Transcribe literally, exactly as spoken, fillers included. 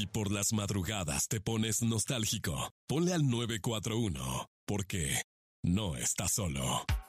por las madrugadas te pones nostálgico, ponle al nueve cuatro uno, porque no estás solo.